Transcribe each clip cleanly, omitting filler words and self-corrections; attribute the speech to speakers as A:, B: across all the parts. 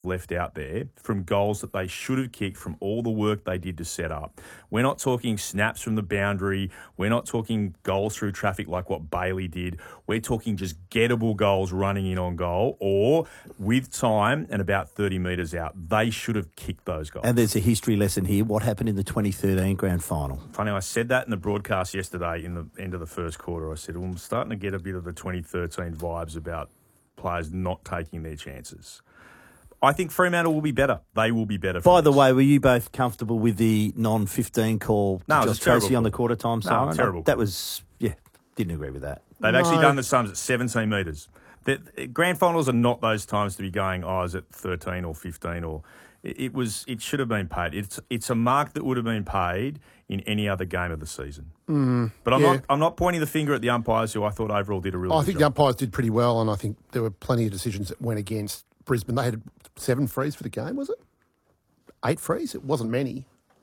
A: left out there from goals that they should have kicked from all the work they did to set up. We're not talking snaps from the boundary. We're not talking goals through traffic like what Bailey did. We're talking just gettable goals running in on goal or with time and about 30 metres out. They should have kicked those goals.
B: And there's a history lesson here. What happened in the 2013 grand final?
A: Funny, I said that in the broadcast yesterday in the end of the first quarter. I said, well, I'm starting to get a bit of the 2013 vibes about players not taking their chances. I think Fremantle will be better. They will be better.
B: By the way, were you both comfortable with the non-15 call?
A: No,
B: Josh Tracy on the quarter time siren?
A: No, terrible.
B: That was, didn't agree with that.
A: They've actually done the sums at 17 metres. The grand finals are not those times to be going, is it 13 or 15 or... It should have been paid. It's a mark that would have been paid in any other game of the season. But I'm not pointing the finger at the umpires who I thought overall did a really good job.
C: I think the umpires did pretty well, and I think there were plenty of decisions that went against Brisbane. They had 7 frees for the game, was it? 8 frees? It wasn't many.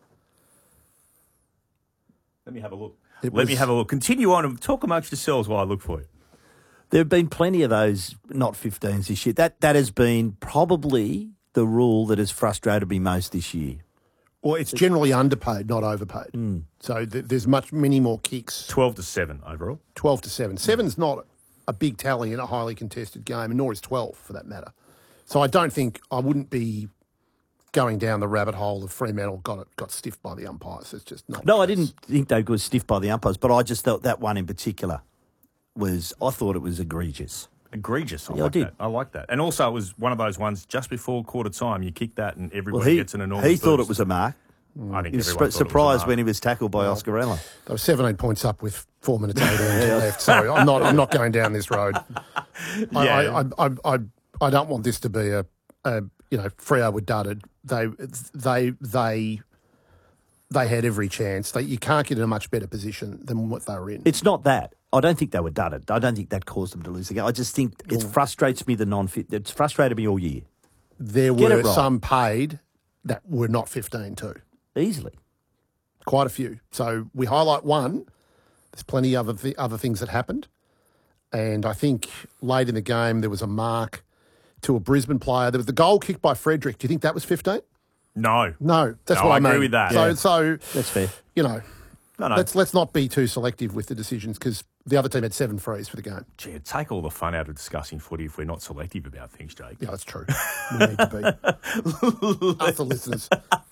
A: Let me have a look. Let me have a look. Continue on and talk amongst yourselves while I look for you.
B: There have been plenty of those not 15s this year. That has been probably the rule that has frustrated me most this year.
C: Well, it's generally underpaid, not overpaid. So there's many more kicks.
A: 12-7 overall.
C: 12-7. 7's not a big tally in a highly contested game, and nor is 12 for that matter. So I wouldn't be going down the rabbit hole of Fremantle got stiffed by the umpires. It's just not.
B: No, I didn't think they got stiffed by the umpires, but I just thought that one in particular I thought it was egregious.
A: Egregious.
B: I did.
A: I like that. And also it was one of those ones just before quarter time, you kick that and everybody gets an enormous
B: He thought
A: boost.
B: it was a mark.
A: I think
B: He was
A: everyone thought
B: surprised
A: it was a mark.
B: when he was tackled by Oscar Ella.
C: They were 17 points up with 4 minutes 18 left. So I'm not going down this road.
A: Yeah.
C: I don't want this to be a Freo were dudded. They had every chance. You can't get in a much better position than what they were in.
B: It's not that. I don't think they were dudded. I don't think that caused them to lose the game. I just think it frustrates me, the non-fit. It's frustrated me all year.
C: There were some paid that were not 15 too.
B: Easily.
C: Quite a few. So we highlight one. There's plenty of other things that happened. And I think late in the game there was a mark to a Brisbane player. There was the goal kicked by Frederick. Do you think that was 15?
A: No.
C: That's what I mean.
A: agree with that.
C: So
B: That's fair.
C: No. Let's not be too selective with the decisions because the other team had 7 frees for the game.
A: Gee, it'd take all the fun out of discussing footy if we're not selective about things, Jake.
C: Yeah, that's true. We need to be. Us, the listeners.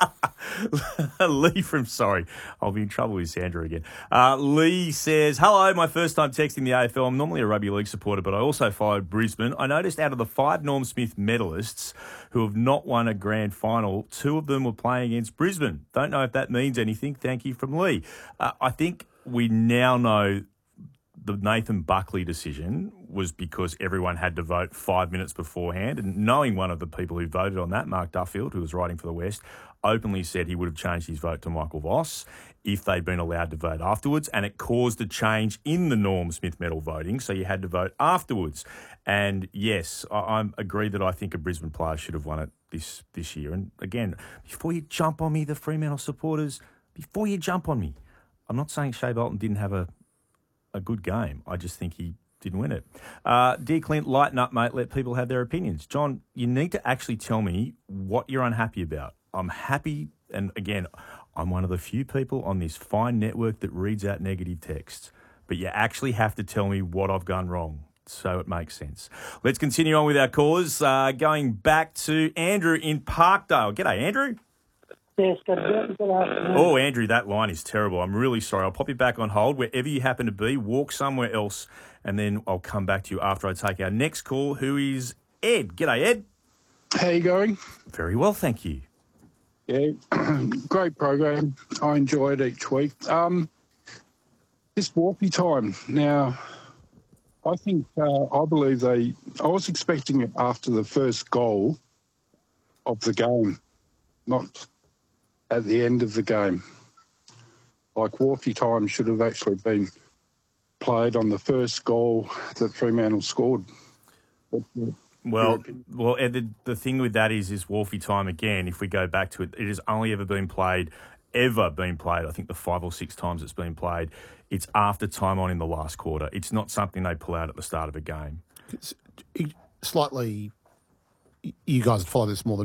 A: Lee I'll be in trouble with Sandra again. Lee says, hello, my first time texting the AFL. I'm normally a rugby league supporter, but I also followed Brisbane. I noticed out of the 5 Norm Smith medalists who have not won a grand final, 2 of them were playing against Brisbane. Don't know if that means anything. Thank you from Lee. I think we now know the Nathan Buckley decision was because everyone had to vote 5 minutes beforehand. And knowing one of the people who voted on that, Mark Duffield, who was writing for the West, openly said he would have changed his vote to Michael Voss if they'd been allowed to vote afterwards. And it caused a change in the Norm Smith medal voting, so you had to vote afterwards. And yes, I agree that I think a Brisbane player should have won it this year. And again, before you jump on me, the Fremantle supporters, before you jump on me, I'm not saying Shea Bolton didn't have a good game. I just think he didn't win it. Dear Clint, lighten up, mate. Let people have their opinions. John, you need to actually tell me what you're unhappy about. I'm happy, and again, I'm one of the few people on this fine network that reads out negative texts, but you actually have to tell me what I've done wrong so it makes sense. Let's continue on with our callers. Going back to Andrew in Parkdale. G'day, Andrew.
D: Yes, good afternoon.
A: Oh, Andrew, that line is terrible. I'm really sorry. I'll pop you back on hold. Wherever you happen to be, walk somewhere else, and then I'll come back to you after I take our next call, who is Ed. G'day, Ed.
E: How you going?
A: Very well, thank you.
E: Yeah, great program. I enjoy it each week. This Warpy time. Now, I believe I was expecting it after the first goal of the game, not at the end of the game. Like Warpy time should have actually been played on the first goal that Fremantle scored.
A: Well, Ed, the thing with that is Wolfie time again. If we go back to it, it has only ever been played. I think the 5 or 6 times it's been played, it's after time on in the last quarter. It's not something they pull out at the start of a game.
C: Slightly, you guys follow this more than